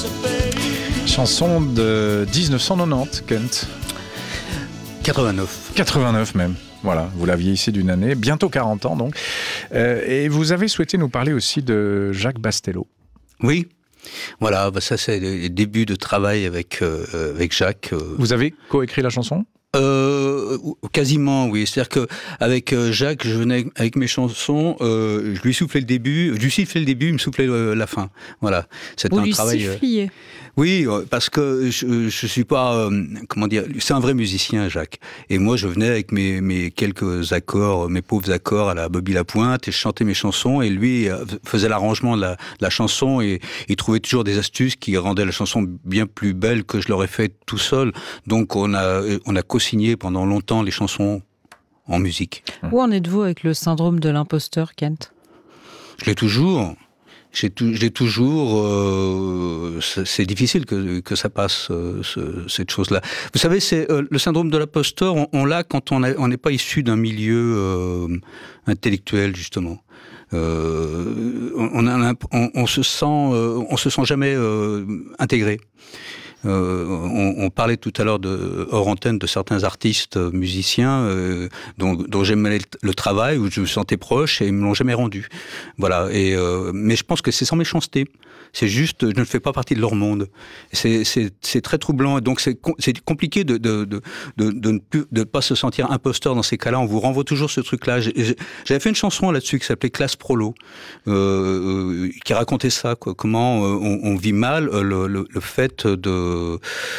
Chanson de 1990, Kent. 89 même. Voilà, vous l'aviez ici d'une année, bientôt 40 ans donc. Et vous avez souhaité nous parler aussi de Jacques Bastello. Oui. Voilà, ça c'est les débuts de travail avec Jacques. Vous avez coécrit la chanson ? Quasiment, oui. C'est-à-dire que avec Jacques, je venais avec mes chansons, je lui soufflais le début, il me soufflait la fin. Voilà. C'était un travail. Siffliez. Oui, parce que je suis pas, comment dire, c'est un vrai musicien, Jacques. Et moi, je venais avec mes quelques accords, mes pauvres accords à la Bobby Lapointe, et je chantais mes chansons, et lui faisait l'arrangement de la chanson, et il trouvait toujours des astuces qui rendaient la chanson bien plus belle que je l'aurais fait tout seul. Donc on a co-signé pendant longtemps les chansons en musique. Où en êtes-vous avec le syndrome de l'imposteur, Kent ? Je l'ai toujours. J'ai toujours. C'est difficile que ça passe cette chose-là. Vous savez, c'est le syndrome de l'imposteur. On l'a quand on n'est pas issu d'un milieu intellectuel, justement. On se sent jamais intégré. On parlait tout à l'heure hors antenne de certains artistes musiciens dont j'aimais le travail, où je me sentais proche, et ils me l'ont jamais rendu. Voilà. Mais je pense que c'est sans méchanceté. C'est juste, je ne fais pas partie de leur monde. C'est très troublant. Et donc c'est compliqué de ne pas se sentir imposteur dans ces cas-là. On vous renvoie toujours ce truc-là. J'avais fait une chanson là-dessus qui s'appelait Classe Prolo, qui racontait ça, quoi. Comment on vit mal le fait de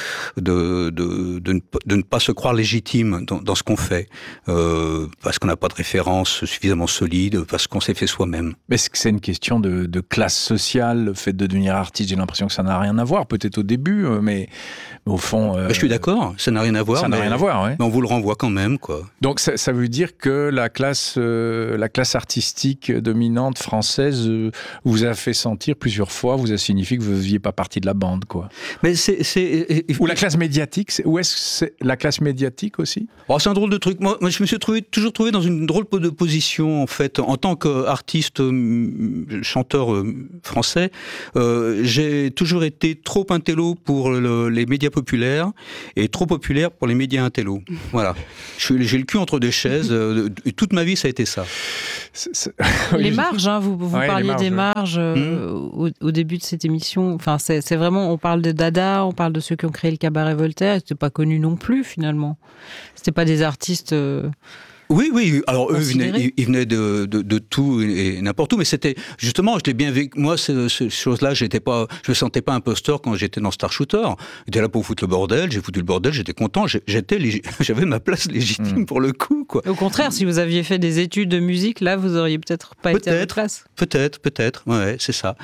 ne pas se croire légitime dans ce qu'on fait, parce qu'on n'a pas de référence suffisamment solide, parce qu'on s'est fait soi-même. Mais est-ce que c'est une question de classe sociale, le fait de devenir artiste? J'ai l'impression que ça n'a rien à voir, peut-être au début, mais au fond... Je suis d'accord, ça n'a rien à voir. Ça n'a rien à voir, oui. Mais on vous le renvoie quand même, quoi. Donc ça veut dire que la classe artistique dominante française vous a fait sentir plusieurs fois, vous a signifié que vous ne faisiez pas partie de la bande, quoi. Mais Ou la classe médiatique, ou est-ce que c'est la classe médiatique aussi? C'est un drôle de truc. Moi je me suis toujours trouvé dans une drôle de position, en fait. En tant qu'artiste, chanteur français, j'ai toujours été trop intello pour les médias populaires et trop populaire pour les médias intello. Voilà. J'ai le cul entre deux chaises. Toute ma vie, ça a été ça. Les marges, hein, vous parliez des marges au début de cette émission. Enfin, c'est vraiment, on parle de Dada, on parle de ceux qui ont créé le cabaret Voltaire. C'était pas connu non plus, finalement. C'était pas des artistes... Oui. Alors eux, ils venaient de tout et n'importe où, mais c'était justement, je l'ai bien vécu. Moi, ces choses-là, je me sentais pas imposteur quand j'étais dans Star Shooter. J'étais là pour foutre le bordel. J'ai foutu le bordel. J'étais content. J'avais ma place légitime pour le coup, quoi. Au contraire, si vous aviez fait des études de musique, là, vous auriez peut-être pas été à votre place. Peut-être. Ouais, c'est ça.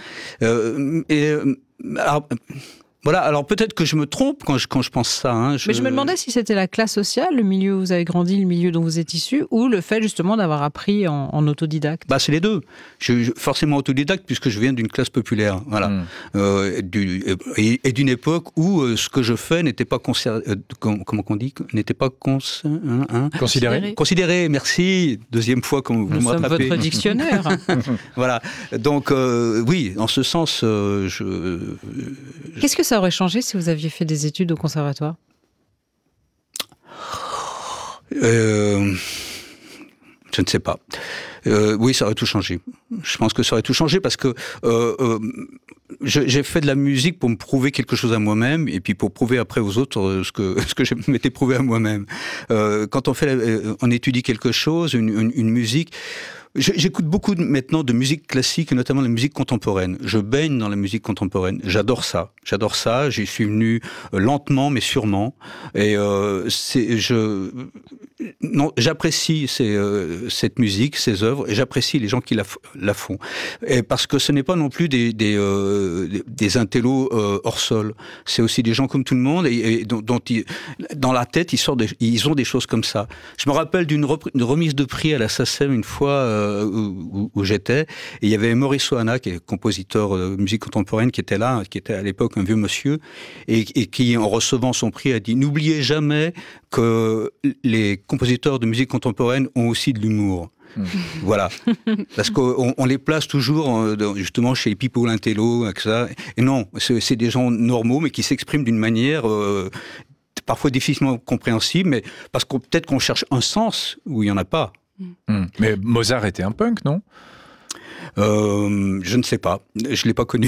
Alors, voilà, alors peut-être que je me trompe quand je pense ça. Mais je me demandais si c'était la classe sociale, le milieu où vous avez grandi, le milieu dont vous êtes issu, ou le fait justement d'avoir appris en autodidacte. C'est les deux. Je suis forcément autodidacte puisque je viens d'une classe populaire, voilà, et d'une époque où ce que je fais n'était pas comment on dit, n'était pas considéré. Considéré. Merci. Deuxième fois que vous m'attrapez. Nous sommes votre dictionnaire. Voilà. Donc oui, en ce sens, Qu'est-ce que ça aurait changé si vous aviez fait des études au conservatoire ? Je ne sais pas. Oui, ça aurait tout changé. Je pense que ça aurait tout changé parce que j'ai fait de la musique pour me prouver quelque chose à moi-même et puis pour prouver après aux autres ce que je m'étais prouvé à moi-même. Quand on étudie quelque chose, une musique. J'écoute beaucoup maintenant de musique classique, et notamment de la musique contemporaine. Je baigne dans la musique contemporaine. J'adore ça. J'y suis venu lentement, mais sûrement. Et j'apprécie cette musique, ces œuvres, et j'apprécie les gens qui la font. Et parce que ce n'est pas non plus des intellos hors sol. C'est aussi des gens comme tout le monde, et dont dans la tête, ils ont des choses comme ça. Je me rappelle d'une remise de prix à la SACEM une fois. Où j'étais, et il y avait Maurice Ohana, qui est compositeur de musique contemporaine, qui était là, qui était à l'époque un vieux monsieur, et qui, en recevant son prix, a dit « N'oubliez jamais que les compositeurs de musique contemporaine ont aussi de l'humour ». Voilà. Parce qu'on les place toujours justement chez les people intello, ça. Et non, c'est des gens normaux, mais qui s'expriment d'une manière parfois difficilement compréhensible, mais parce que peut-être qu'on cherche un sens où il n'y en a pas. Mais Mozart était un punk, non ? Je ne sais pas, je l'ai pas connu.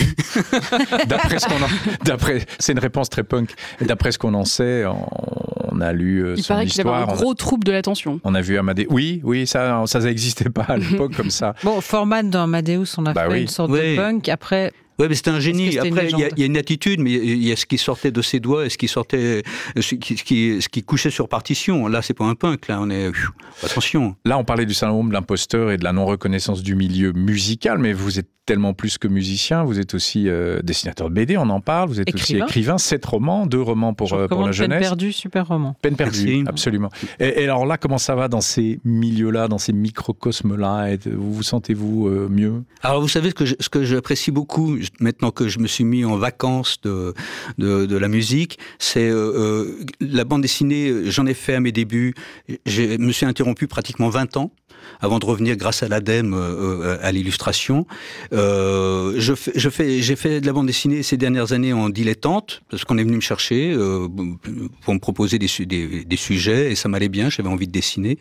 C'est une réponse très punk. D'après ce qu'on en sait, on a lu son histoire. Il paraît qu'il avait un gros trouble de l'attention. On a vu Amadeus. Oui, ça n'existait pas à l'époque comme ça. Bon, Forman dans Amadeus, on a fait une sorte de punk. Après. Oui, mais c'était un génie. Après, il y a une attitude, mais il y a ce qui sortait de ses doigts et ce qui couchait sur partition. Là, c'est pas un punk. Là, on est attention. Là, on parlait du syndrome de l'imposteur et de la non-reconnaissance du milieu musical, mais vous êtes tellement plus que musicien. Vous êtes aussi dessinateur de BD, on en parle. Vous êtes aussi écrivain. 7 romans, 2 romans pour la jeunesse. Peine perdue, super roman. Peine perdue, absolument. Et alors là, comment ça va dans ces milieux-là, dans ces microcosmes-là ? Vous sentez-vous mieux ? Alors, vous savez ce que j'apprécie beaucoup maintenant que je me suis mis en vacances de la musique, c'est la bande dessinée. J'en ai fait à mes débuts. Je me suis interrompu pratiquement 20 ans avant de revenir grâce à l'ADEME à l'illustration. J'ai fait de la bande dessinée ces dernières années en dilettante, parce qu'on est venu me chercher pour me proposer des sujets, et ça m'allait bien, j'avais envie de dessiner.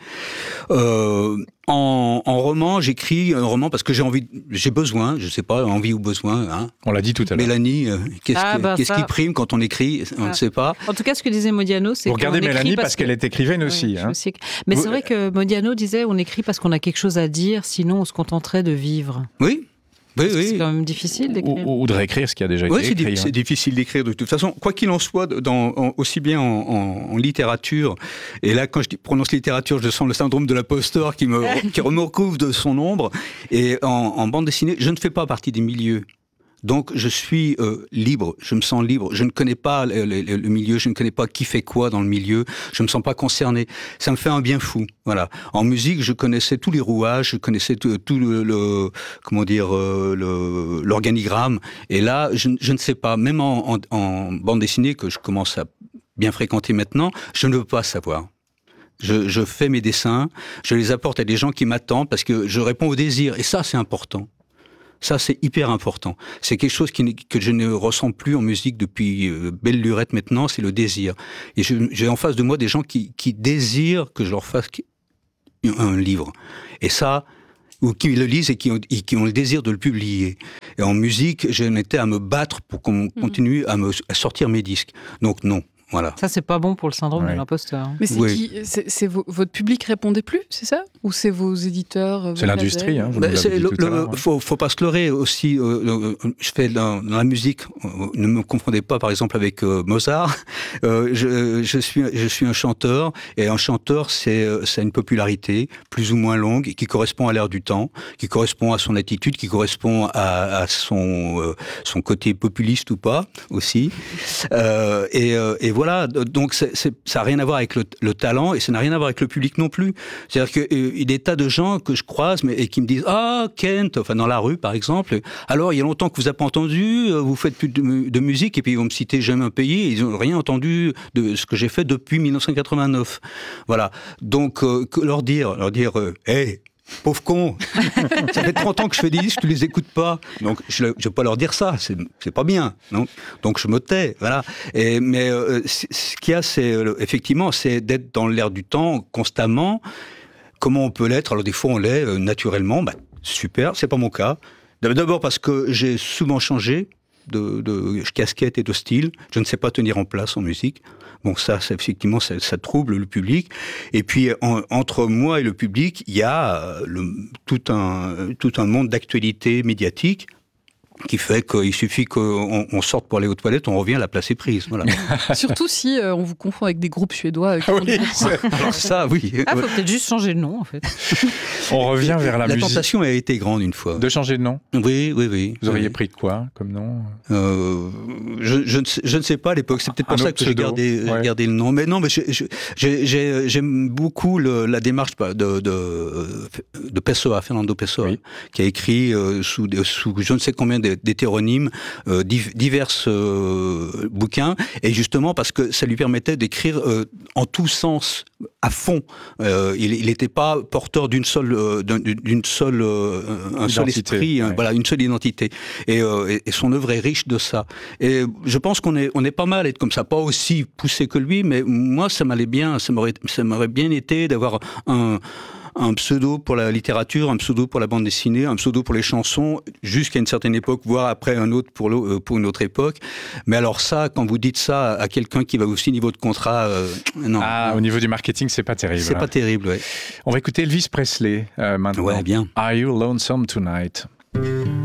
En roman, j'écris un roman parce que j'ai besoin, je sais pas, envie ou besoin. Hein. On l'a dit tout à l'heure. Mélanie, qu'est-ce qui prime quand on écrit ? On ne sait pas. En tout cas, ce que disait Modiano, c'est qu'on écrit. Vous regardez Mélanie parce qu'elle est écrivaine aussi. Hein. Mais c'est vrai que Modiano disait on écrit parce qu'on a quelque chose à dire, sinon on se contenterait de vivre. Oui. C'est quand même difficile d'écrire. Ou de réécrire ce qui a déjà été écrit. C'est difficile d'écrire de toute façon. Quoi qu'il en soit, aussi bien en littérature, et là quand je prononce littérature, je sens le syndrome de l'imposteur qui me recouvre de son ombre, et en bande dessinée, je ne fais pas partie des milieux. Donc je suis libre, je me sens libre. Je ne connais pas le milieu, je ne connais pas qui fait quoi dans le milieu. Je me sens pas concerné. Ça me fait un bien fou. Voilà. En musique, je connaissais tous les rouages, je connaissais tout l'organigramme. Et là, je ne sais pas. Même en bande dessinée que je commence à bien fréquenter maintenant, je ne veux pas savoir. Je fais mes dessins, je les apporte à des gens qui m'attendent parce que je réponds aux désirs. Et ça, c'est important. Ça, c'est hyper important. C'est quelque chose que je ne ressens plus en musique depuis belle lurette maintenant, c'est le désir. Et j'ai en face de moi des gens qui désirent que je leur fasse un livre. Et ça, ou qui le lisent et qui ont le désir de le publier. Et en musique, j'en étais à me battre pour qu'on continue à sortir mes disques. Donc non. Voilà. Ça, c'est pas bon pour le syndrome de l'imposteur. Mais c'est votre public répondait plus, c'est ça ? Ou c'est vos éditeurs ? C'est l'industrie, hein, faut pas se leurrer aussi. Je fais dans la musique, ne me confondez pas par exemple avec Mozart. Je suis un chanteur, et un chanteur, c'est une popularité plus ou moins longue, qui correspond à l'ère du temps, qui correspond à son attitude, qui correspond à son côté populiste ou pas aussi. Et voilà, donc ça n'a rien à voir avec le talent, et ça n'a rien à voir avec le public non plus. C'est-à-dire qu'il y a des tas de gens que je croise et qui me disent « Ah, Kent !» Enfin, dans la rue, par exemple. « Alors, il y a longtemps que vous n'avez pas entendu, vous faites plus de musique, et puis ils vont me citer jamais un pays, ils n'ont rien entendu de ce que j'ai fait depuis 1989. » Voilà. Donc, leur dire « Hey !» Pauvre con, ça fait 30 ans que je fais des disques, tu les écoutes pas. Donc je vais pas leur dire ça, c'est pas bien. Non, donc je me tais, voilà. Mais ce qu'il y a, c'est effectivement, c'est d'être dans l'air du temps constamment. Comment on peut l'être ? Alors des fois on l'est naturellement. Super, c'est pas mon cas. D'abord parce que j'ai souvent changé de casquette et de style. Je ne sais pas tenir en place en musique. Bon, ça effectivement, ça trouble le public. Et puis, entre moi et le public, il y a tout un monde d'actualité médiatique qui fait qu'il suffit qu'on sorte pour aller aux toilettes, on revient, la place est prise. Voilà. Surtout si on vous confond avec des groupes suédois. Alors ça, oui. Faut peut-être juste changer de nom, en fait. On revient vers la musique. La tentation a été grande une fois. De changer de nom ? Oui. Vous auriez pris quoi comme nom ? Je ne sais pas à l'époque. C'est peut-être pour ça que j'ai gardé le nom. Mais non, mais j'aime beaucoup la démarche de Pessoa, Fernando Pessoa, qui a écrit sous je ne sais combien d'hétéronymes, divers bouquins, et justement parce que ça lui permettait d'écrire en tous sens, à fond. Il n'était pas porteur d'un seul esprit, ouais. Voilà, une seule identité. Et son œuvre est riche de ça. Et je pense qu'on est pas mal à être comme ça, pas aussi poussé que lui, mais moi ça m'allait bien, ça m'aurait bien été d'avoir un pseudo pour la littérature, un pseudo pour la bande dessinée, un pseudo pour les chansons, jusqu'à une certaine époque, voire après un autre pour une autre époque. Mais alors ça, quand vous dites ça à quelqu'un qui va aussi niveau de contrat, non. Ah, au niveau du marketing, c'est pas terrible. C'est pas terrible, ouais. On va écouter Elvis Presley maintenant. Ouais, bien. Are You Lonesome Tonight?